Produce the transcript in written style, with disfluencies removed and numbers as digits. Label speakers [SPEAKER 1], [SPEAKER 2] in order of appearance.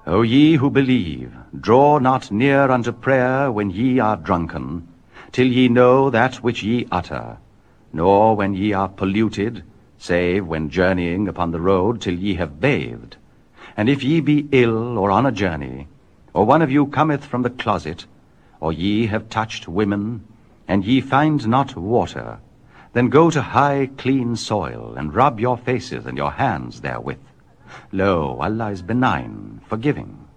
[SPEAKER 1] O ye who believe, draw not near unto prayer when ye are drunken, till ye know that which ye utter, nor when ye are polluted, save when journeying upon the road, till ye have bathed. And if ye be ill or on a journey, or one of you cometh from the closet, or ye have touched women, and ye find not water, then go to high clean soil, and rub your faces and your hands therewith. Lo, Allah is benign, forgiving.